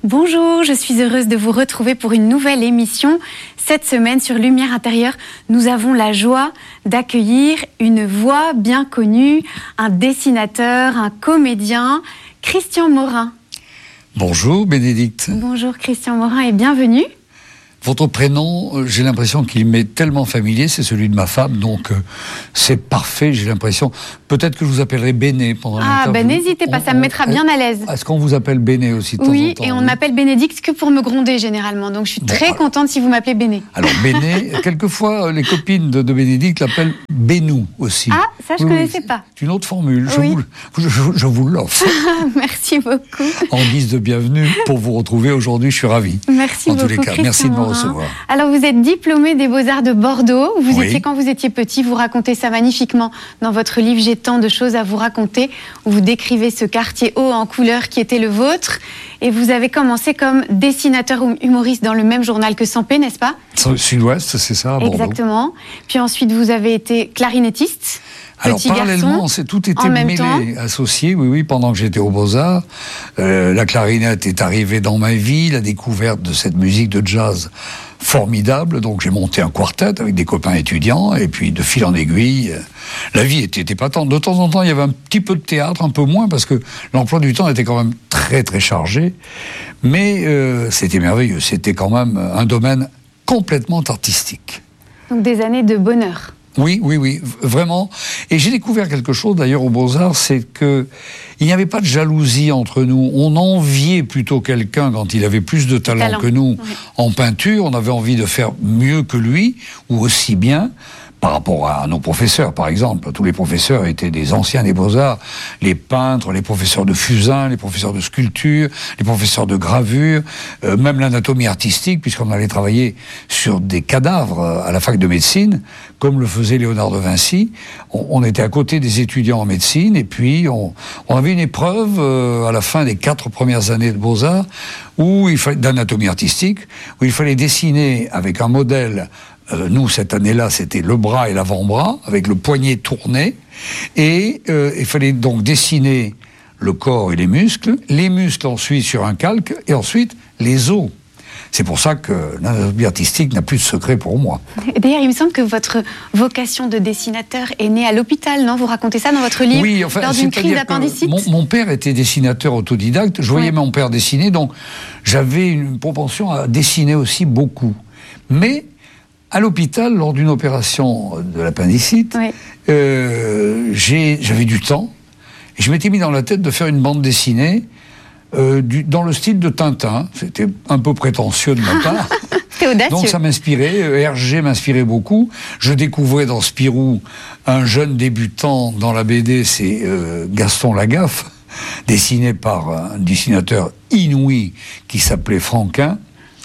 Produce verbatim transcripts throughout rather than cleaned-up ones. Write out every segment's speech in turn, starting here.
Bonjour, je suis heureuse de vous retrouver pour une nouvelle émission. Cette semaine sur Lumière Intérieure, nous avons la joie d'accueillir une voix bien connue, un dessinateur, un comédien, Christian Morin. Bonjour Bénédicte. Bonjour Christian Morin et bienvenue. Votre prénom, j'ai l'impression qu'il m'est tellement familier, c'est celui de ma femme, donc euh, c'est parfait, j'ai l'impression. Peut-être que je vous appellerai Béné pendant Ah, l'interview. ben n'hésitez pas, on, ça me mettra bien à l'aise. Est-ce qu'on vous appelle Béné aussi de Oui, temps en temps? et on ne m'appelle Bénédicte que pour me gronder généralement, donc je suis Bon, très alors. contente si vous m'appelez Béné. Alors Béné, quelquefois les copines de, de Bénédicte l'appellent Bénou aussi. Ah, ça je ne Oui, connaissais oui, pas. C'est une autre formule, je, Oui. vous, je, je, je vous l'offre. Merci beaucoup. En guise de bienvenue pour vous retrouver aujourd'hui, je suis ravi. Merci en beaucoup, tous les cas, Christian merci de me Morin. recevoir. Alors, vous êtes diplômé des Beaux-Arts de Bordeaux. Vous Oui. étiez, quand vous étiez petit, vous racontez ça magnifiquement dans votre livre « J'ai tant de choses à vous raconter », où vous décrivez ce quartier haut en couleur qui était le vôtre. Et vous avez commencé comme dessinateur ou humoriste dans le même journal que Sampé, n'est-ce pas? Sud-Ouest, c'est ça, à Bordeaux. Exactement. Puis ensuite, vous avez été clarinettiste. Alors petit parallèlement, garçon, c'est tout était en même mêlé, temps. associé, oui, oui, pendant que j'étais aux Beaux-Arts. Euh, la clarinette est arrivée dans ma vie, la découverte de cette musique de jazz formidable. Donc j'ai monté un quartet avec des copains étudiants, et puis de fil en aiguille, euh, la vie était épatante. De temps en temps, il y avait un petit peu de théâtre, un peu moins, parce que l'emploi du temps était quand même très très chargé. Mais euh, c'était merveilleux, c'était quand même un domaine complètement artistique. Donc des années de bonheur. Oui, oui, oui, vraiment. Et j'ai découvert quelque chose, d'ailleurs, aux Beaux-Arts, c'est que il n'y avait pas de jalousie entre nous. On enviait plutôt quelqu'un quand il avait plus de talent, Talent. que nous Oui. en peinture. On avait envie de faire mieux que lui, ou aussi bien, par rapport à nos professeurs, par exemple. Tous les professeurs étaient des anciens des Beaux-Arts. Les peintres, les professeurs de fusain, les professeurs de sculpture, les professeurs de gravure, euh, même l'anatomie artistique, puisqu'on allait travailler sur des cadavres euh, à la fac de médecine, comme le faisait Léonard de Vinci. On, on était à côté des étudiants en médecine, et puis on, on avait une épreuve euh, à la fin des quatre premières années de Beaux-Arts, où il fallait, d'anatomie artistique, où il fallait dessiner avec un modèle. Euh, nous, cette année-là, c'était le bras et l'avant-bras, avec le poignet tourné. Et euh, il fallait donc dessiner le corps et les muscles, les muscles ensuite sur un calque, et ensuite les os. C'est pour ça que l'anatomie artistique n'a plus de secret pour moi. D'ailleurs, il me semble que votre vocation de dessinateur est née à l'hôpital, non? Vous racontez ça dans votre livre, Oui, enfin, lors d'une crise c'est-à-dire que d'appendicite. mon, mon père était dessinateur autodidacte, je voyais Ouais. mon père dessiner, donc j'avais une propension à dessiner aussi beaucoup. Mais à l'hôpital, lors d'une opération de l'appendicite, Ouais. euh, j'ai- j'avais du temps, et je m'étais mis dans la tête de faire une bande dessinée euh, du, dans le style de Tintin. C'était un peu prétentieux de ma part. C'est audacieux. Donc ça m'inspirait, euh, Hergé m'inspirait beaucoup. Je découvrais dans Spirou un jeune débutant dans la B D, c'est euh, Gaston Lagaffe, dessiné par un dessinateur inouï qui s'appelait Franquin.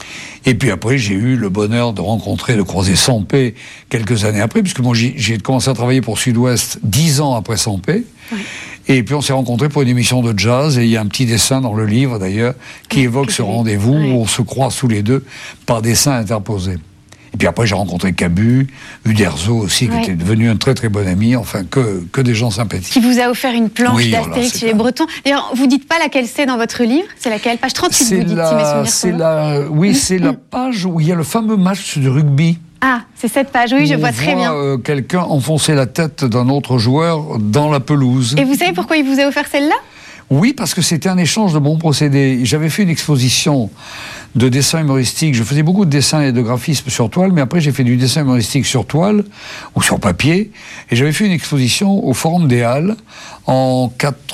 Et puis après, j'ai eu le bonheur de rencontrer, de croiser Sampé quelques années après, puisque moi j'ai, j'ai commencé à travailler pour Sud-Ouest dix ans après Sampé. Oui. Et puis on s'est rencontrés pour une émission de jazz, et il y a un petit dessin dans le livre d'ailleurs qui évoque ce rendez-vous Oui. où on se croise tous les deux par dessin interposé. Et puis après j'ai rencontré Cabu, Uderzo aussi, qui Oui. était devenu un très très bon ami, enfin que, que des gens sympathiques. Qui vous a offert une planche Oui, alors, d'Astérix c'est chez les pas- Bretons. D'ailleurs, vous dites pas laquelle c'est dans votre livre. C'est laquelle? Page trente-huit, C'est vous dites, si mes la, souvenirs c'est sont bons. la, oui, c'est la page où il y a le fameux match de rugby. Ah, c'est cette page, oui, je où vois on très voit, bien. euh, quelqu'un enfoncer la tête d'un autre joueur dans la pelouse. Et vous savez pourquoi il vous a offert celle-là? Oui, parce que c'était un échange de bons procédés. J'avais fait une exposition de dessins humoristiques. Je faisais beaucoup de dessins et de graphisme sur toile, mais après j'ai fait du dessin humoristique sur toile ou sur papier. Et j'avais fait une exposition au Forum des Halles en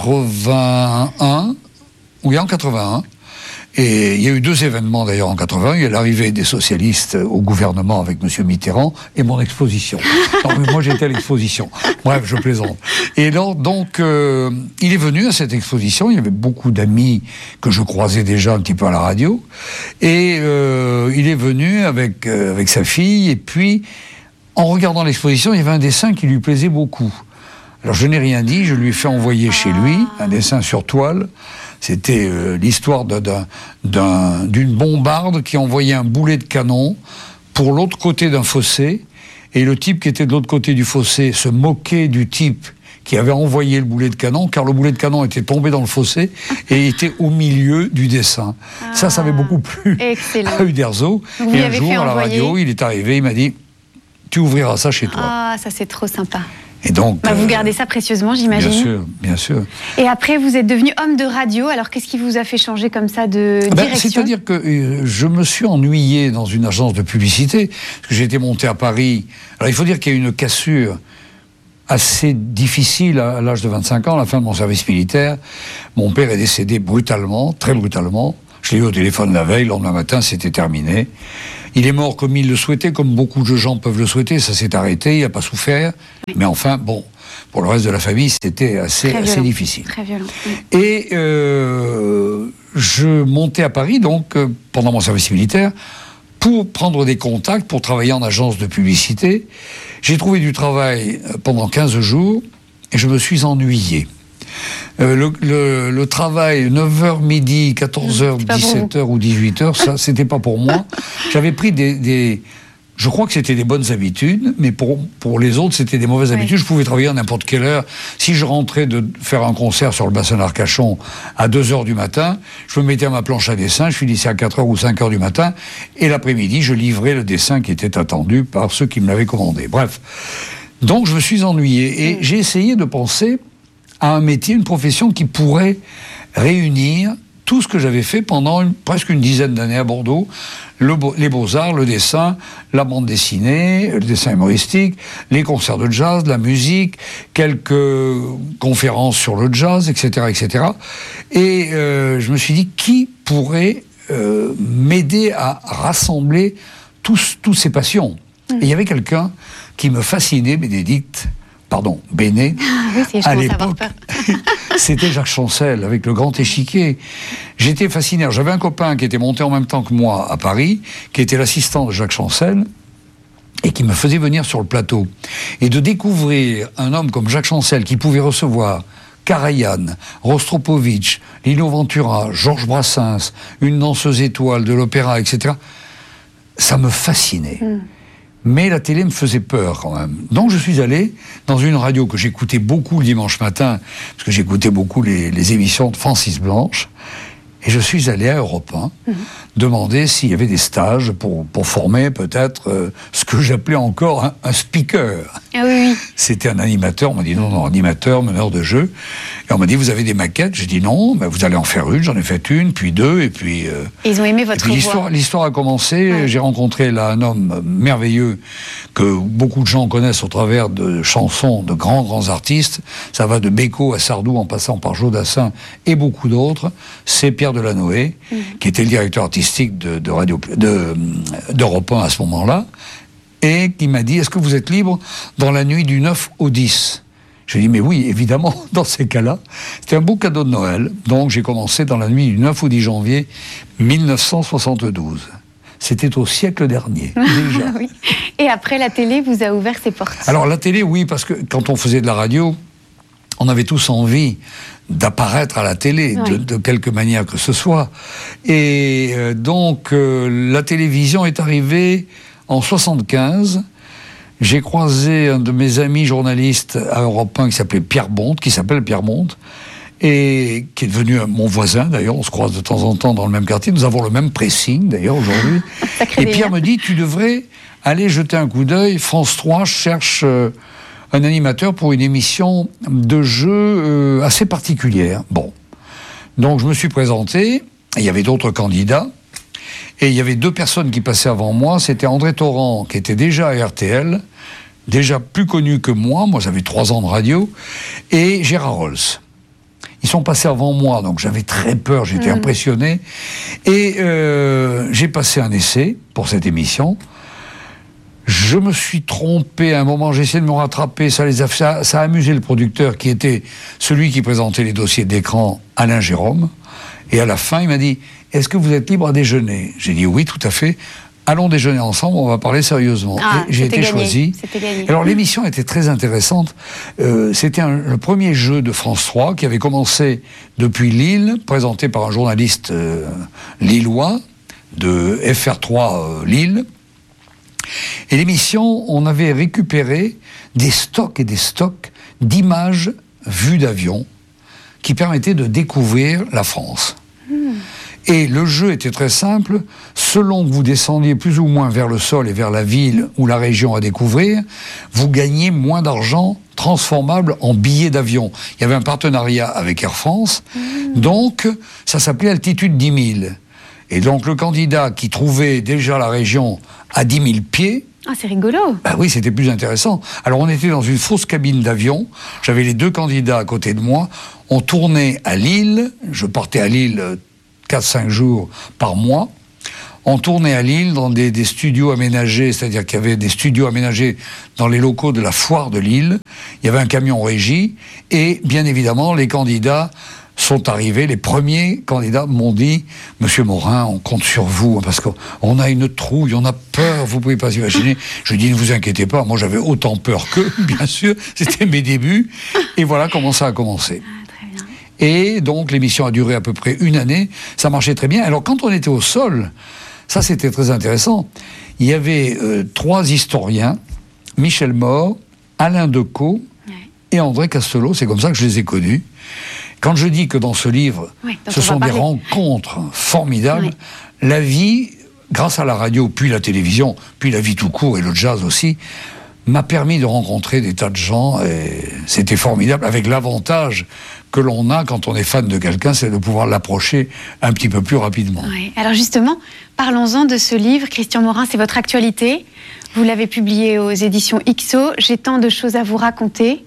quatre-vingt-un. Oui, en quatre-vingt-un. Et il y a eu deux événements d'ailleurs en quatre-vingt. Il y a l'arrivée des socialistes au gouvernement avec M. Mitterrand et mon exposition. Non, mais moi j'étais à l'exposition. Bref, je plaisante. Et alors, donc, euh, il est venu à cette exposition. Il y avait beaucoup d'amis que je croisais déjà un petit peu à la radio. Et euh, il est venu avec, euh, avec sa fille. Et puis, en regardant l'exposition, il y avait un dessin qui lui plaisait beaucoup. Alors je n'ai rien dit, je lui ai fait envoyer chez lui un dessin sur toile. C'était euh, l'histoire de, d'un, d'un, d'une bombarde qui envoyait un boulet de canon pour l'autre côté d'un fossé, et le type qui était de l'autre côté du fossé se moquait du type qui avait envoyé le boulet de canon, car le boulet de canon était tombé dans le fossé et était au milieu du dessin. Ah, ça, ça avait beaucoup plu excellent. à Uderzo. Vous et un jour, à la envoyer... radio, il est arrivé, il m'a dit, tu ouvriras ça chez toi. Ah, ça c'est trop sympa. Et donc, bah, vous gardez ça précieusement, j'imagine. Bien sûr, bien sûr. Et après, vous êtes devenu homme de radio. Alors, qu'est-ce qui vous a fait changer comme ça de ben, direction ? C'est-à-dire que euh, je me suis ennuyé dans une agence de publicité, parce que j'ai été monté à Paris. Alors, il faut dire qu'il y a eu une cassure assez difficile à, à l'âge de vingt-cinq ans, à la fin de mon service militaire. Mon père est décédé brutalement, très brutalement. Je l'ai eu au téléphone la veille, le lendemain matin, c'était terminé. Il est mort comme il le souhaitait, comme beaucoup de gens peuvent le souhaiter, ça s'est arrêté, il n'a pas souffert. Oui. Mais enfin, bon, pour le reste de la famille, c'était assez, assez difficile. Très violent. Oui. Et euh, je montais à Paris, donc, euh, pendant mon service militaire, pour prendre des contacts, pour travailler en agence de publicité. J'ai trouvé du travail pendant quinze jours, et je me suis ennuyé. Euh, le, le, le travail neuf heures midi, quatorze heures, dix-sept heures ou dix-huit heures, ça c'était pas pour moi. J'avais pris des, des je crois que c'était des bonnes habitudes, mais pour, pour les autres c'était des mauvaises ouais. habitudes. Je pouvais travailler à n'importe quelle heure. Si je rentrais de faire un concert sur le bassin d'Arcachon à deux heures du matin, je me mettais à ma planche à dessin, je finissais à quatre heures ou cinq heures du matin, et l'après-midi je livrais le dessin qui était attendu par ceux qui me l'avaient commandé. Bref, donc je me suis ennuyé et mmh. j'ai essayé de penser à un métier, une profession qui pourrait réunir tout ce que j'avais fait pendant une, presque une dizaine d'années à Bordeaux, le, les beaux-arts, le dessin, la bande dessinée, le dessin humoristique, les concerts de jazz, la musique, quelques conférences sur le jazz, et cetera, et cetera. Et euh, je me suis dit, qui pourrait euh, m'aider à rassembler tous, tous ces passions ? mmh. Et il y avait quelqu'un qui me fascinait, Bénédicte, pardon, Béné, ah, oui, à l'époque, c'était Jacques Chancel, avec le grand échiquier. J'étais fasciné. J'avais un copain qui était monté en même temps que moi à Paris, qui était l'assistant de Jacques Chancel, et qui me faisait venir sur le plateau. Et de découvrir un homme comme Jacques Chancel, qui pouvait recevoir Karajan, Rostropovitch, Lino Ventura, Georges Brassens, une danseuse étoile de l'opéra, et cetera, ça me fascinait. Mm. Mais la télé me faisait peur quand même. Donc je suis allé dans une radio que j'écoutais beaucoup le dimanche matin, parce que j'écoutais beaucoup les, les émissions de Francis Blanche, et je suis allé à Europe un, mmh. demander s'il y avait des stages pour, pour former peut-être euh, ce que j'appelais encore un, un speaker. Ah oui, oui. C'était un animateur, on m'a dit non, non, animateur, meneur de jeu. Et on m'a dit, vous avez des maquettes ? J'ai dit non, ben vous allez en faire une, j'en ai fait une, puis deux, et puis... Euh, et ils ont aimé votre voix. L'histoire, l'histoire a commencé, ouais. J'ai rencontré là un homme merveilleux que beaucoup de gens connaissent au travers de chansons de grands, grands artistes. Ça va de Beko à Sardou, en passant par Jodassin et beaucoup d'autres. C'est Pierre Delanoë, mmh. qui était le directeur artistique de, de Radio, de, d'Europe un à ce moment-là, et qui m'a dit, est-ce que vous êtes libre dans la nuit du neuf au dix ? J'ai dit, mais oui, évidemment, dans ces cas-là. C'était un beau cadeau de Noël. Donc j'ai commencé dans la nuit du neuf au dix janvier mille neuf cent soixante-douze. C'était au siècle dernier, déjà. Oui. Et après, la télé vous a ouvert ses portes. Alors la télé, oui, parce que quand on faisait de la radio, on avait tous envie d'apparaître à la télé, oui. de, de quelque manière que ce soit. Et euh, donc, euh, la télévision est arrivée en soixante-quinze. J'ai croisé un de mes amis journalistes à Europe un qui s'appelait Pierre Bonte, qui s'appelle Pierre Bonte, et qui est devenu mon voisin, d'ailleurs, on se croise de temps en temps dans le même quartier, nous avons le même pressing, d'ailleurs, aujourd'hui. Et Pierre me dit, tu devrais aller jeter un coup d'œil, France trois cherche euh, un animateur pour une émission de jeu euh, assez particulière. Bon. Donc je me suis présenté, et il y avait d'autres candidats, et il y avait deux personnes qui passaient avant moi, c'était André Torrent, qui était déjà à R T L, déjà plus connu que moi, moi j'avais trois ans de radio, et Gérard Rolls. Ils sont passés avant moi, donc j'avais très peur, j'étais mmh. impressionné, et euh, j'ai passé un essai pour cette émission. Je me suis trompé à un moment, j'ai essayé de me rattraper, ça, les a, ça, ça a amusé le producteur qui était celui qui présentait les dossiers d'écran, Alain Jérôme, et à la fin il m'a dit, est-ce que vous êtes libre à déjeuner ? J'ai dit oui, tout à fait, allons déjeuner ensemble, on va parler sérieusement. Ah, et j'ai été gagné. choisi. Alors l'émission était très intéressante, euh, c'était un, le premier jeu de France trois qui avait commencé depuis Lille, présenté par un journaliste euh, lillois de F R trois euh, Lille. Et l'émission, on avait récupéré des stocks et des stocks d'images vues d'avion qui permettaient de découvrir la France. Mmh. Et le jeu était très simple. Selon que vous descendiez plus ou moins vers le sol et vers la ville ou la région à découvrir, vous gagniez moins d'argent transformable en billets d'avion. Il y avait un partenariat avec Air France, mmh. donc ça s'appelait Altitude dix mille. Et donc le candidat qui trouvait déjà la région à dix mille pieds... Ah, c'est rigolo. Ben oui, c'était plus intéressant. Alors on était dans une fausse cabine d'avion, j'avais les deux candidats à côté de moi, on tournait à Lille, je partais à Lille quatre cinq jours par mois, on tournait à Lille dans des, des studios aménagés, c'est-à-dire qu'il y avait des studios aménagés dans les locaux de la foire de Lille, il y avait un camion régie, et bien évidemment les candidats sont arrivés, les premiers candidats m'ont dit « Monsieur Morin, on compte sur vous, parce qu'on a une trouille, on a peur, vous pouvez pas imaginer. » Je dis « Ne vous inquiétez pas, moi j'avais autant peur qu'eux, bien sûr, c'était mes débuts. » Et voilà comment ça a commencé. Ah, très bien. Et donc l'émission a duré à peu près une année, ça marchait très bien. Alors quand on était au sol, ça c'était très intéressant, il y avait euh, trois historiens, Michel Mort, Alain Decaux ouais. et André Castelot, c'est comme ça que je les ai connus. Quand je dis que dans ce livre, oui, ce sont des rencontres formidables, oui. la vie, grâce à la radio, puis la télévision, puis la vie tout court et le jazz aussi, m'a permis de rencontrer des tas de gens et c'était formidable, avec l'avantage que l'on a quand on est fan de quelqu'un, c'est de pouvoir l'approcher un petit peu plus rapidement. Oui. Alors justement, parlons-en de ce livre. Christian Morin, c'est votre actualité. Vous l'avez publié aux éditions X O. J'ai tant de choses à vous raconter.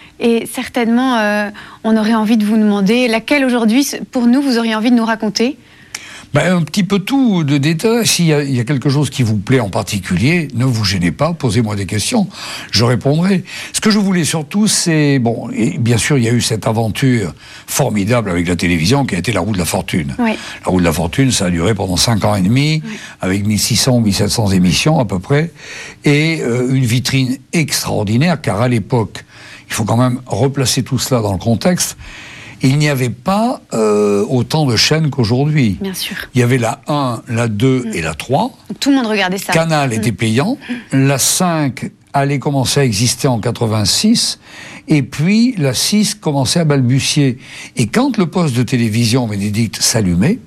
Et certainement, euh, on aurait envie de vous demander laquelle aujourd'hui, pour nous, vous auriez envie de nous raconter ? Ben, un petit peu tout de détails. S'il y a, il y a quelque chose qui vous plaît en particulier, ne vous gênez pas, posez-moi des questions, je répondrai. Ce que je voulais surtout, c'est... Bon, et bien sûr, il y a eu cette aventure formidable avec la télévision qui a été La Roue de la Fortune. Oui. La Roue de la Fortune, ça a duré pendant cinq ans et demi, oui. avec mille six cents ou mille sept cents émissions à peu près, et euh, une vitrine extraordinaire, car à l'époque, il faut quand même replacer tout cela dans le contexte, il n'y avait pas euh, autant de chaînes qu'aujourd'hui. Bien sûr. Il y avait la un, la deux mmh. et la trois. Tout le monde regardait ça. Canal mmh. était payant. Mmh. La cinq allait commencer à exister en quatre-vingt-six. Et puis la six commençait à balbutier. Et quand le poste de télévision Bénédicte s'allumait,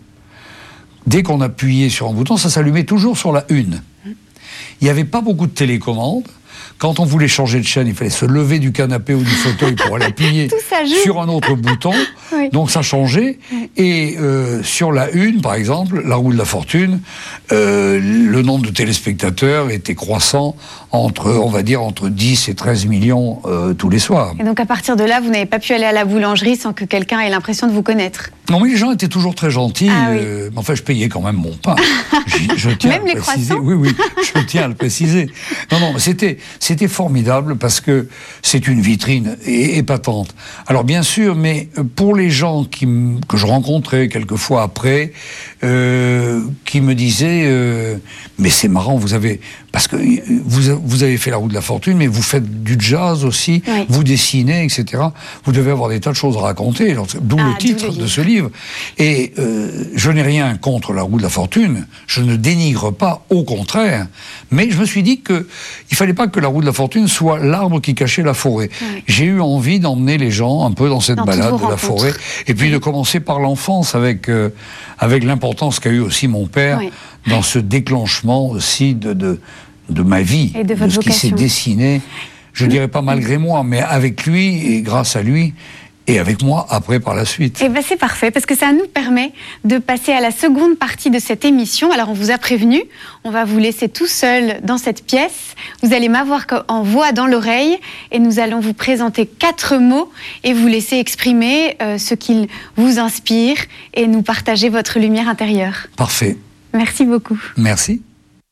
dès qu'on appuyait sur un bouton, ça s'allumait toujours sur la une. Mmh. Il n'y avait pas beaucoup de télécommandes. Quand on voulait changer de chaîne, il fallait se lever du canapé ou du fauteuil pour aller appuyer sur un autre bouton. Oui. Donc ça changeait. Oui. Et euh, sur la une, par exemple, La Roue de la Fortune, euh, le nombre de téléspectateurs était croissant entre, on va dire, entre dix et treize millions euh, tous les soirs. Et donc à partir de là, vous n'avez pas pu aller à la boulangerie sans que quelqu'un ait l'impression de vous connaître ? Non, mais les gens étaient toujours très gentils. Ah, oui. euh, enfin, je payais quand même mon pain. je, je tiens même à le les préciser. croissants ? Oui, oui, je tiens à le préciser. Non, non, c'était, c'était formidable parce que c'est une vitrine é- épatante. Alors, bien sûr, mais pour les gens qui m- que je rencontrais quelquefois après, euh, qui me disaient euh, mais c'est marrant, vous avez... Parce que vous, vous avez fait La Roue de la Fortune, mais vous faites du jazz aussi, oui. vous dessinez, et cetera. Vous devez avoir des tas de choses à raconter, d'où ah, le titre le de ce livre. Et euh, je n'ai rien contre La Roue de la Fortune, je ne dénigre pas, au contraire. Mais je me suis dit qu'il ne fallait pas que La Roue de la Fortune soit l'arbre qui cachait la forêt. Oui. J'ai eu envie d'emmener les gens un peu dans cette dans balade de la forêt, et puis oui. de commencer par l'enfance, avec, euh, avec l'importance qu'a eu aussi mon père, oui. dans ce déclenchement aussi de... de de ma vie, et de, de ce qui s'est dessiné, je dirais pas malgré moi, mais avec lui et grâce à lui, et avec moi après par la suite. Et ben c'est parfait, parce que ça nous permet de passer à la seconde partie de cette émission. Alors on vous a prévenu, on va vous laisser tout seul dans cette pièce, vous allez m'avoir en voix dans l'oreille, et nous allons vous présenter quatre mots, et vous laisser exprimer euh, ce qu'ils vous inspire, et nous partager votre lumière intérieure. Parfait. Merci beaucoup. Merci.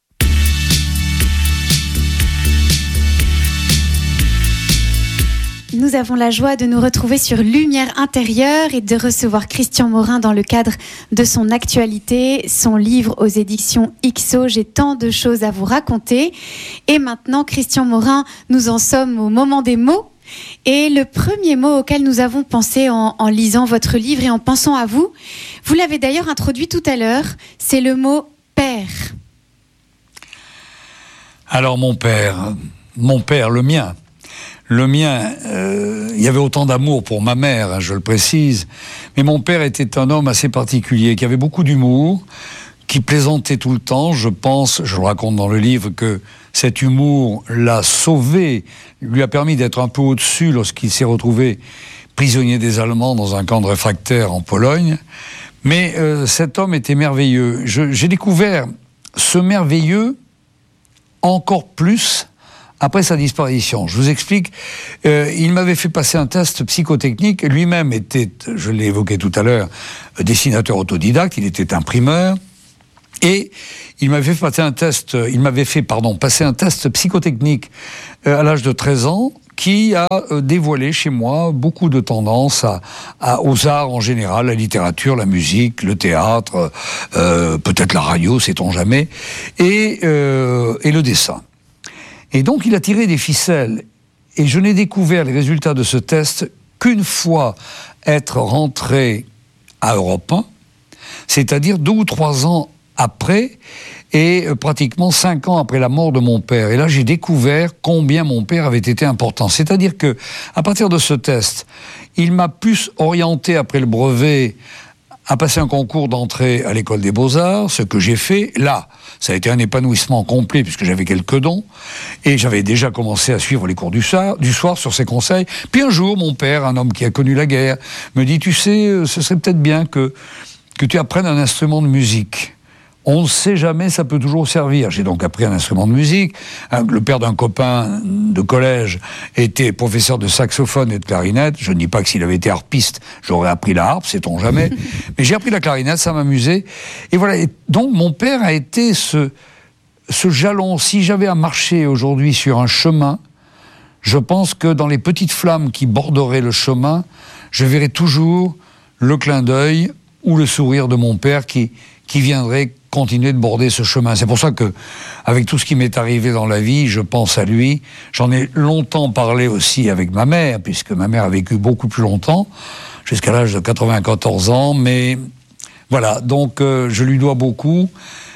Nous avons la joie de nous retrouver sur Lumière intérieure et de recevoir Christian Morin dans le cadre de son actualité, son livre aux éditions X O. J'ai tant de choses à vous raconter. Et maintenant, Christian Morin, nous en sommes au moment des mots. Et le premier mot auquel nous avons pensé en, en lisant votre livre et en pensant à vous, vous l'avez d'ailleurs introduit tout à l'heure, c'est le mot « père ». Alors mon père, mon père, le mien... Le mien, euh, il y avait autant d'amour pour ma mère, hein, je le précise, mais mon père était un homme assez particulier, qui avait beaucoup d'humour, qui plaisantait tout le temps. Je pense, je le raconte dans le livre, que cet humour l'a sauvé, lui a permis d'être un peu au-dessus lorsqu'il s'est retrouvé prisonnier des Allemands dans un camp de réfractaires en Pologne. Mais euh, cet homme était merveilleux. Je, j'ai découvert ce merveilleux encore plus après sa disparition. Je vous explique, euh, il m'avait fait passer un test psychotechnique. Lui-même était, je l'ai évoqué tout à l'heure, dessinateur autodidacte, il était imprimeur. Et il m'avait fait passer un test, il m'avait fait, pardon, passer un test psychotechnique euh, à l'âge de treize ans, qui a euh, dévoilé chez moi beaucoup de tendances à, à, aux arts en général, la littérature, la musique, le théâtre, euh, peut-être la radio, sait-on jamais, et, euh, et le dessin. Et donc il a tiré des ficelles, et je n'ai découvert les résultats de ce test qu'une fois être rentré à Europe un, c'est-à-dire deux ou trois ans après, et pratiquement cinq ans après la mort de mon père. Et là, j'ai découvert combien mon père avait été important. C'est-à-dire que, à partir de ce test, il m'a plus orienté après le brevet à passer un concours d'entrée à l'école des Beaux-Arts, ce que j'ai fait. Là, ça a été un épanouissement complet puisque j'avais quelques dons et j'avais déjà commencé à suivre les cours du soir, du soir sur ses conseils. Puis un jour, mon père, un homme qui a connu la guerre, me dit « Tu sais, ce serait peut-être bien que, que tu apprennes un instrument de musique. » On ne sait jamais, ça peut toujours servir. J'ai donc appris un instrument de musique. Le père d'un copain de collège était professeur de saxophone et de clarinette. Je ne dis pas que s'il avait été harpiste, j'aurais appris la harpe, sait-on jamais. Mais j'ai appris la clarinette, ça m'amusait. Et voilà. Et donc mon père a été ce, ce jalon. Si j'avais à marcher aujourd'hui sur un chemin, je pense que dans les petites flammes qui borderaient le chemin, je verrais toujours le clin d'œil ou le sourire de mon père qui, qui viendrait continuer de border ce chemin. C'est pour ça que, avec tout ce qui m'est arrivé dans la vie, je pense à lui. J'en ai longtemps parlé aussi avec ma mère, puisque ma mère a vécu beaucoup plus longtemps, jusqu'à l'âge de quatre-vingt-quatorze ans, mais voilà, donc euh, je lui dois beaucoup.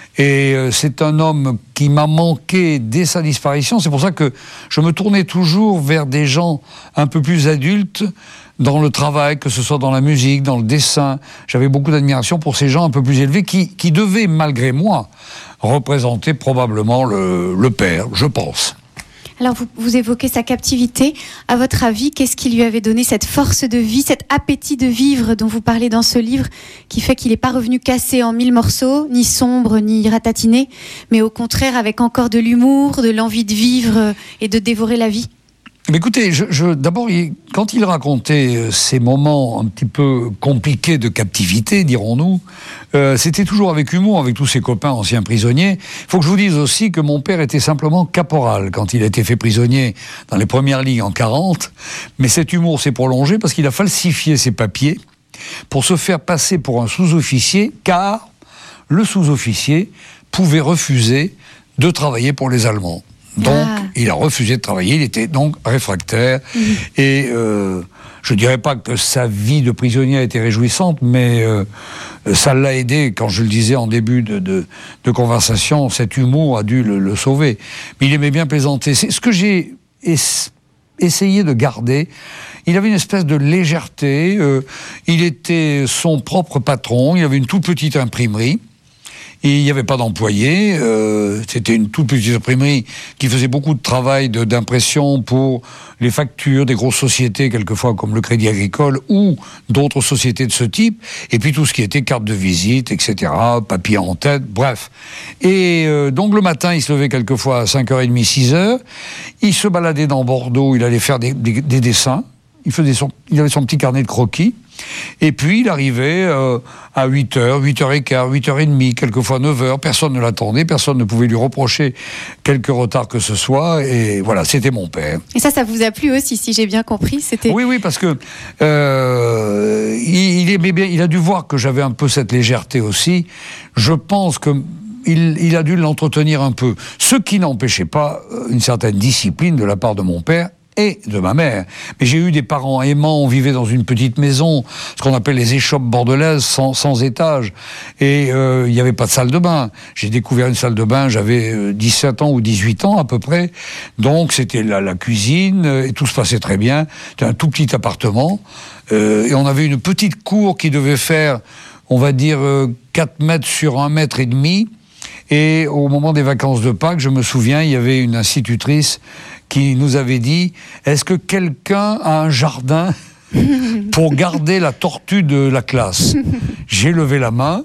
Et euh, c'est un homme qui m'a manqué dès sa disparition. C'est pour ça que je me tournais toujours vers des gens un peu plus adultes dans le travail, que ce soit dans la musique, dans le dessin. J'avais beaucoup d'admiration pour ces gens un peu plus élevés qui, qui devaient, malgré moi, représenter probablement le, le père, je pense. Alors, vous, vous évoquez sa captivité. À votre avis, qu'est-ce qui lui avait donné cette force de vie, cet appétit de vivre dont vous parlez dans ce livre, qui fait qu'il n'est pas revenu cassé en mille morceaux, ni sombre, ni ratatiné, mais au contraire avec encore de l'humour, de l'envie de vivre et de dévorer la vie ? Mais écoutez, je, je, d'abord, il, quand il racontait ces moments un petit peu compliqués de captivité, dirons-nous, euh, c'était toujours avec humour, avec tous ses copains anciens prisonniers. Il faut que je vous dise aussi que mon père était simplement caporal quand il a été fait prisonnier dans les premières lignes en quarante, mais cet humour s'est prolongé parce qu'il a falsifié ses papiers pour se faire passer pour un sous-officier, car le sous-officier pouvait refuser de travailler pour les Allemands. Donc, ah. il a refusé de travailler, il était donc réfractaire. Mmh. Et euh, je ne dirais pas que sa vie de prisonnier a été réjouissante, mais euh, ça l'a aidé, quand je le disais en début de, de, de conversation, cet humour a dû le, le sauver. Mais il aimait bien plaisanter. C'est ce que j'ai es, essayé de garder. Il avait une espèce de légèreté, euh, il était son propre patron, il avait une toute petite imprimerie. Et il n'y avait pas d'employés, euh, c'était une toute petite imprimerie qui faisait beaucoup de travail de, d'impression pour les factures des grosses sociétés, quelquefois comme le Crédit Agricole, ou d'autres sociétés de ce type, et puis tout ce qui était carte de visite, et cetera, papier en tête, bref. Et euh, donc le matin, il se levait quelquefois à cinq heures trente, six heures, il se baladait dans Bordeaux, il allait faire des, des, des dessins, il, faisait son, il avait son petit carnet de croquis, et puis il arrivait euh, à huit heures, huit heures quinze, huit heures trente, quelquefois neuf heures, personne ne l'attendait, personne ne pouvait lui reprocher quelque retard que ce soit, et voilà, c'était mon père. Et ça, ça vous a plu aussi, si j'ai bien compris, c'était... Oui, oui, parce que euh, il, il aimait bien, il a dû voir que j'avais un peu cette légèreté aussi. Je pense que il, il a dû l'entretenir un peu, ce qui n'empêchait pas une certaine discipline de la part de mon père, et de ma mère. Mais j'ai eu des parents aimants, on vivait dans une petite maison, ce qu'on appelle les échoppes bordelaises, sans, sans étage. Et euh, il n'y avait pas de salle de bain. J'ai découvert une salle de bain, j'avais euh, dix-sept ans ou dix-huit ans à peu près. Donc c'était la, la cuisine, euh, et tout se passait très bien. C'était un tout petit appartement. Euh, et on avait une petite cour qui devait faire, on va dire, euh, quatre mètres sur un mètre et demi. Et au moment des vacances de Pâques, je me souviens, il y avait une institutrice qui nous avait dit « Est-ce que quelqu'un a un jardin pour garder la tortue de la classe ?» J'ai levé la main.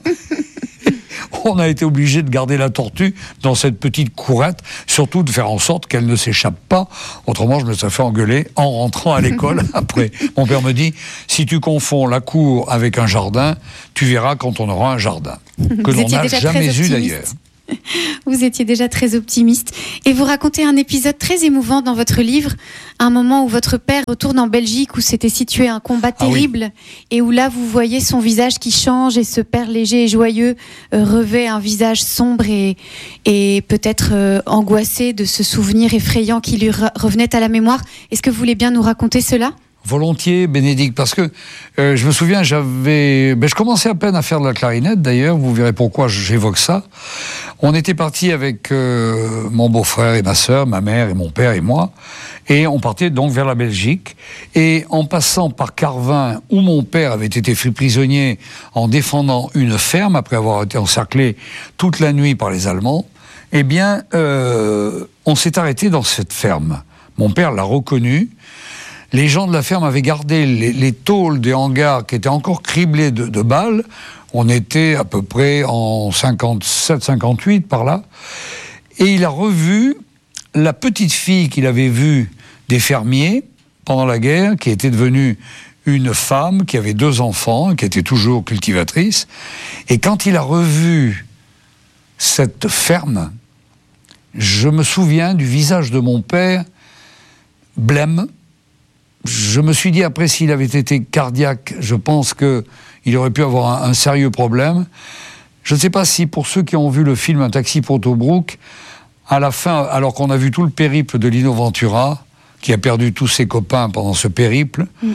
On a été obligé de garder la tortue dans cette petite courette, surtout de faire en sorte qu'elle ne s'échappe pas. Autrement, je me serais fait engueuler en rentrant à l'école après. Mon père me dit « Si tu confonds la cour avec un jardin, tu verras quand on aura un jardin. » Que l'on n'a jamais eu d'ailleurs. Vous étiez déjà très optimiste. Et vous racontez un épisode très émouvant dans votre livre, un moment où votre père retourne en Belgique, où s'était situé un combat terrible, ah oui. Et où là, vous voyez son visage qui change, et ce père léger et joyeux euh, revêt un visage sombre et, et peut-être euh, angoissé de ce souvenir effrayant qui lui re- revenait à la mémoire. Est-ce que vous voulez bien nous raconter cela ? Volontiers, Bénédicte, parce que euh, je me souviens, j'avais, ben, je commençais à peine à faire de la clarinette. D'ailleurs, vous verrez pourquoi j'évoque ça. On était partis avec euh, mon beau-frère et ma sœur, ma mère et mon père et moi, et on partait donc vers la Belgique. Et en passant par Carvin, où mon père avait été fait prisonnier en défendant une ferme après avoir été encerclé toute la nuit par les Allemands, eh bien, euh, on s'est arrêté dans cette ferme. Mon père l'a reconnu. Les gens de la ferme avaient gardé les, les tôles des hangars qui étaient encore criblés de, de balles. On était à peu près en cinquante-sept cinquante-huit par là. Et il a revu la petite fille qu'il avait vue des fermiers pendant la guerre, qui était devenue une femme, qui avait deux enfants, qui était toujours cultivatrice. Et quand il a revu cette ferme, je me souviens du visage de mon père, blême. Je me suis dit, après, s'il avait été cardiaque, je pense qu'il aurait pu avoir un, un sérieux problème. Je ne sais pas si, pour ceux qui ont vu le film Un taxi pour Tobruk, à la fin, alors qu'on a vu tout le périple de Lino Ventura, qui a perdu tous ses copains pendant ce périple, mm.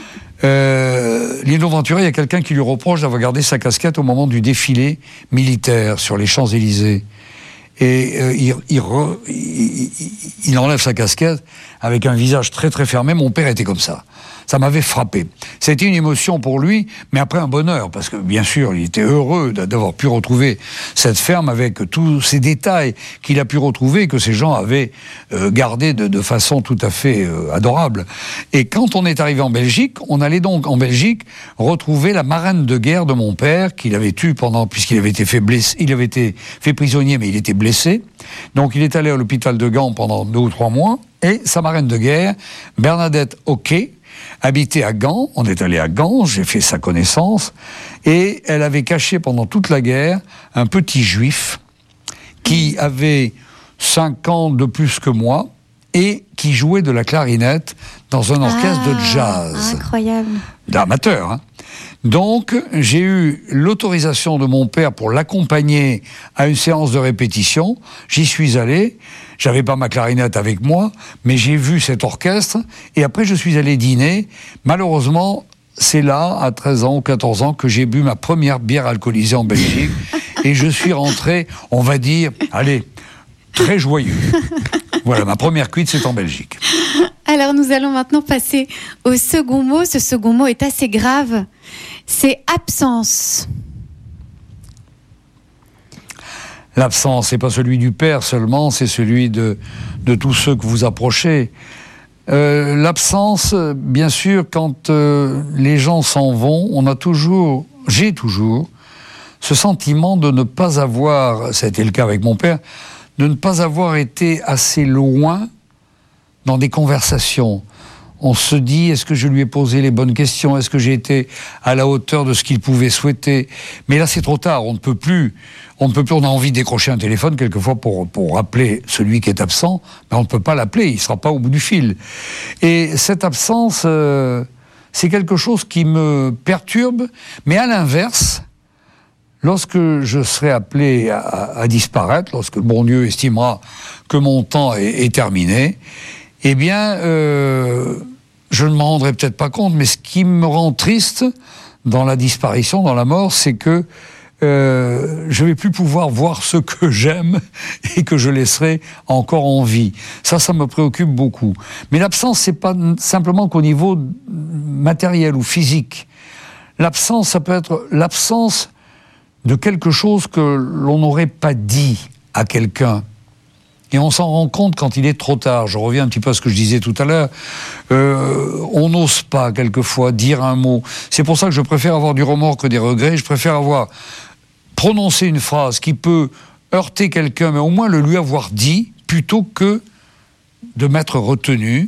euh, Lino Ventura, il y a quelqu'un qui lui reproche d'avoir gardé sa casquette au moment du défilé militaire sur les Champs-Élysées. Et euh, il, il, re, il, il enlève sa casquette avec un visage très très fermé. Mon père était comme ça. Ça m'avait frappé. C'était une émotion pour lui, mais après un bonheur, parce que bien sûr, il était heureux d'avoir pu retrouver cette ferme avec tous ces détails qu'il a pu retrouver, que ces gens avaient euh, gardés de, de façon tout à fait euh, adorable. Et quand on est arrivé en Belgique, on allait donc en Belgique retrouver la marraine de guerre de mon père, qu'il avait tue pendant, puisqu'il avait été fait blessé, il avait été fait prisonnier, mais il était blessé. Donc il est allé à l'hôpital de Gand pendant deux ou trois mois, et sa marraine de guerre, Bernadette Hoquet, habitait à Gand, on est allé à Gand, j'ai fait sa connaissance, et elle avait caché pendant toute la guerre un petit juif qui avait cinq ans de plus que moi et qui jouait de la clarinette dans un orchestre ah, de jazz. Incroyable. D'amateur, hein. Donc, j'ai eu l'autorisation de mon père pour l'accompagner à une séance de répétition. J'y suis allé. J'avais pas ma clarinette avec moi, mais j'ai vu cet orchestre. Et après, je suis allé dîner. Malheureusement, c'est là, à treize ans ou quatorze ans, que j'ai bu ma première bière alcoolisée en Belgique. Et je suis rentré, on va dire, allez, très joyeux. Voilà, ma première cuite, c'est en Belgique. Alors, nous allons maintenant passer au second mot. Ce second mot est assez grave. C'est absence. L'absence, c'est pas celui du père seulement, c'est celui de, de tous ceux que vous approchez. Euh, l'absence, bien sûr, quand euh, les gens s'en vont, on a toujours, j'ai toujours, ce sentiment de ne pas avoir, ça a été le cas avec mon père, de ne pas avoir été assez loin dans des conversations. On se dit, est-ce que je lui ai posé les bonnes questions ? Est-ce que j'ai été à la hauteur de ce qu'il pouvait souhaiter ? Mais là, c'est trop tard. On ne peut plus. On ne peut plus. On a envie de décrocher un téléphone quelquefois pour, pour rappeler celui qui est absent, mais on ne peut pas l'appeler. Il ne sera pas au bout du fil. Et cette absence, euh, c'est quelque chose qui me perturbe. Mais à l'inverse, lorsque je serai appelé à, à disparaître, lorsque le bon Dieu estimera que mon temps est, est terminé, eh bien, euh, je ne m'en rendrai peut-être pas compte, mais ce qui me rend triste dans la disparition, dans la mort, c'est que euh, je ne vais plus pouvoir voir ce que j'aime et que je laisserai encore en vie. Ça, ça me préoccupe beaucoup. Mais l'absence, c'est pas simplement qu'au niveau matériel ou physique. L'absence, ça peut être l'absence de quelque chose que l'on n'aurait pas dit à quelqu'un. Et on s'en rend compte quand il est trop tard. Je reviens un petit peu à ce que je disais tout à l'heure. Euh, on n'ose pas, quelquefois, dire un mot. C'est pour ça que je préfère avoir du remords que des regrets. Je préfère avoir prononcé une phrase qui peut heurter quelqu'un, mais au moins le lui avoir dit, plutôt que de m'être retenu.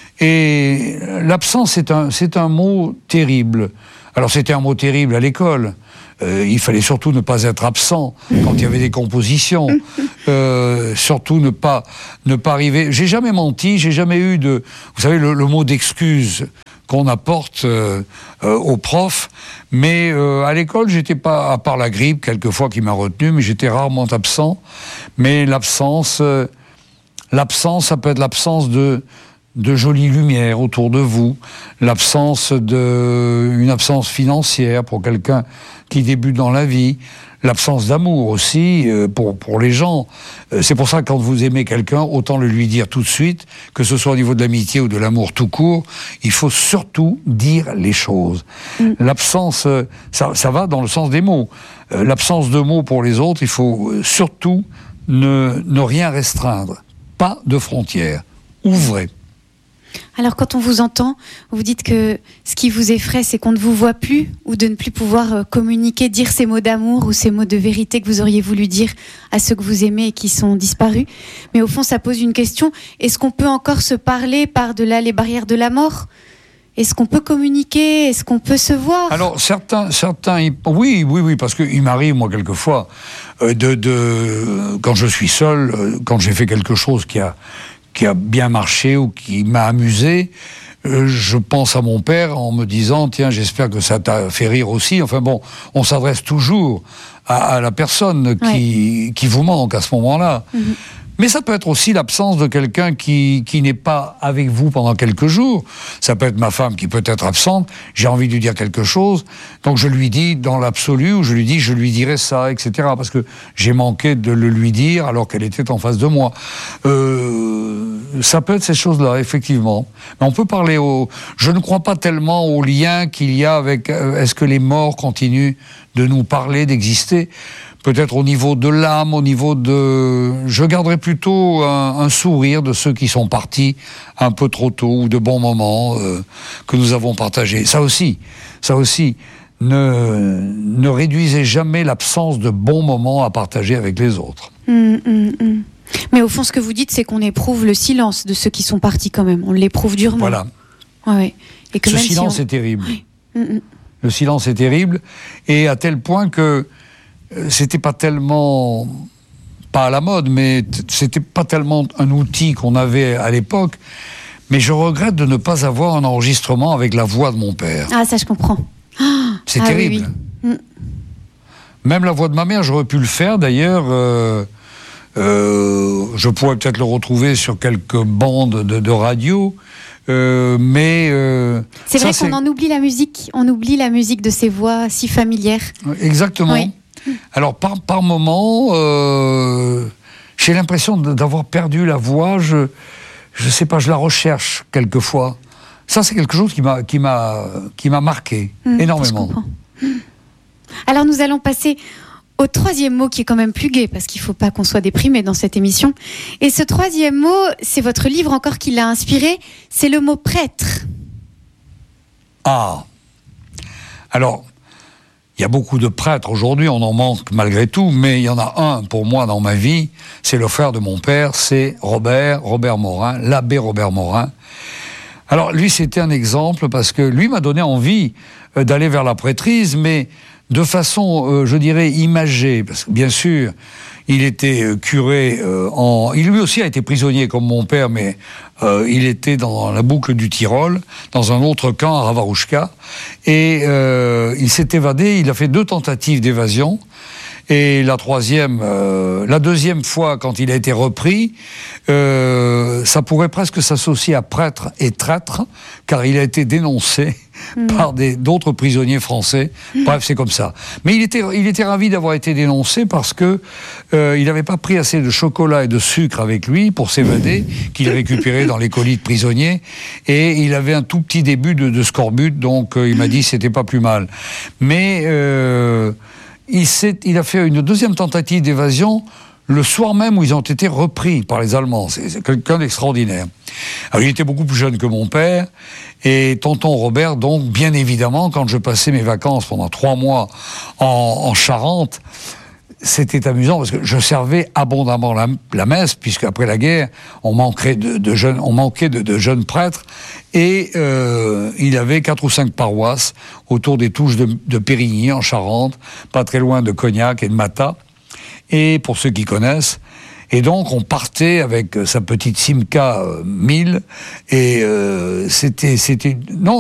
Et l'absence, c'est un, c'est un mot terrible. Alors c'était un mot terrible à l'école. Euh, il fallait surtout ne pas être absent quand il y avait des compositions. Euh, surtout ne pas ne pas arriver. J'ai jamais menti, j'ai jamais eu de. Vous savez le, le mot d'excuse qu'on apporte euh, euh, aux profs. Mais euh, à l'école, j'étais pas, à part la grippe quelquefois qui m'a retenu, mais j'étais rarement absent. Mais l'absence, euh, l'absence, ça peut être l'absence de de jolies lumières autour de vous, l'absence de, une absence financière pour quelqu'un qui débute dans la vie, l'absence d'amour aussi euh, pour pour les gens. Euh, c'est pour ça que quand vous aimez quelqu'un, autant le lui dire tout de suite, que ce soit au niveau de l'amitié ou de l'amour tout court, il faut surtout dire les choses. Mm. L'absence, euh, ça, ça va dans le sens des mots. Euh, l'absence de mots pour les autres, il faut euh, surtout ne, ne rien restreindre. Pas de frontières. Ouvrez. Alors quand on vous entend, vous dites que ce qui vous effraie, c'est qu'on ne vous voit plus ou de ne plus pouvoir communiquer, dire ces mots d'amour ou ces mots de vérité que vous auriez voulu dire à ceux que vous aimez et qui sont disparus. Mais au fond, ça pose une question. Est-ce qu'on peut encore se parler par-delà les barrières de la mort ? Est-ce qu'on peut communiquer ? Est-ce qu'on peut se voir ? Alors certains, certains, oui, oui, oui, parce qu'il m'arrive moi quelquefois euh, de, de, quand je suis seul, euh, quand j'ai fait quelque chose qui a qui a bien marché ou qui m'a amusé, euh, je pense à mon père en me disant tiens, j'espère que ça t'a fait rire aussi. Enfin bon, on s'adresse toujours à, à la personne qui, ouais. qui vous manque à ce moment-là. Mm-hmm. Mais ça peut être aussi l'absence de quelqu'un qui, qui n'est pas avec vous pendant quelques jours. Ça peut être ma femme qui peut être absente, j'ai envie de lui dire quelque chose, donc je lui dis dans l'absolu, ou je lui dis je lui dirai ça, et cetera. Parce que j'ai manqué de le lui dire alors qu'elle était en face de moi. Euh, ça peut être ces choses-là, effectivement. Mais on peut parler au... Je ne crois pas tellement au lien qu'il y a avec... Euh, est-ce que les morts continuent de nous parler, d'exister ? Peut-être au niveau de l'âme, au niveau de... Je garderai plutôt un, un sourire de ceux qui sont partis un peu trop tôt ou de bons moments euh, que nous avons partagés. Ça aussi, ça aussi, ne, ne réduisez jamais l'absence de bons moments à partager avec les autres. Mmh, mmh, mmh. Mais au fond, ce que vous dites, c'est qu'on éprouve le silence de ceux qui sont partis quand même. On l'éprouve durement. Voilà. Ouais, ouais. Et que Ce même silence si on... est terrible. Oui. Mmh, mmh. Le silence est terrible, et à tel point que c'était pas tellement, pas à la mode, mais c'était pas tellement un outil qu'on avait à l'époque. Mais je regrette de ne pas avoir un enregistrement avec la voix de mon père. Ah, ça je comprends. C'est ah, terrible. Oui, oui. Même la voix de ma mère, j'aurais pu le faire d'ailleurs. Euh, euh, je pourrais peut-être le retrouver sur quelques bandes de, de radio. Euh, mais euh, c'est vrai ça, qu'on c'est... en oublie la musique. On oublie la musique de ces voix si familières. Exactement. Oui. Alors, par, par moment, euh, j'ai l'impression d'avoir perdu la voix. Je je sais pas, je la recherche quelquefois. Ça, c'est quelque chose qui m'a, qui m'a, qui m'a marqué mmh, énormément. Je comprends. Alors, nous allons passer au troisième mot qui est quand même plus gai, parce qu'il ne faut pas qu'on soit déprimé dans cette émission. Et ce troisième mot, c'est votre livre encore qui l'a inspiré, c'est le mot prêtre. Ah. Alors... Il y a beaucoup de prêtres aujourd'hui, on en manque malgré tout, mais il y en a un pour moi dans ma vie, c'est le frère de mon père, c'est Robert, Robert Morin, l'abbé Robert Morin. Alors lui, c'était un exemple parce que lui m'a donné envie euh, d'aller vers la prêtrise, mais de façon, euh, je dirais, imagée, parce que bien sûr, il était euh, curé euh, en... Il lui aussi a été prisonnier comme mon père, mais euh, il était dans la boucle du Tyrol, dans un autre camp à Ravarouchka, et euh, il s'est évadé, il a fait deux tentatives d'évasion, Et la troisième, euh, la deuxième fois, quand il a été repris, euh, ça pourrait presque s'associer à prêtre et traître, car il a été dénoncé mmh. par des, d'autres prisonniers français. Mmh. Bref, c'est comme ça. Mais il était, il était ravi d'avoir été dénoncé parce que euh, il n'avait pas pris assez de chocolat et de sucre avec lui pour s'évader, qu'il récupérait dans les colis de prisonniers, et il avait un tout petit début de, de scorbut, donc euh, il m'a dit que c'était pas plus mal. Mais euh, il, s'est, il a fait une deuxième tentative d'évasion le soir même où ils ont été repris par les Allemands. C'est, c'est quelqu'un d'extraordinaire. Alors, il était beaucoup plus jeune que mon père, et tonton Robert, donc, bien évidemment, quand je passais mes vacances pendant trois mois en, en Charente, c'était amusant parce que je servais abondamment la, la messe, puisque après la guerre, on manquait de, de jeunes, on manquait de, de jeunes prêtres, et euh, il avait quatre ou cinq paroisses autour des Touches de, de Périgny, en Charente, pas très loin de Cognac et de Mata. Et pour ceux qui connaissent, et donc on partait avec sa petite Simca euh, mille, et euh, c'était, c'était, non,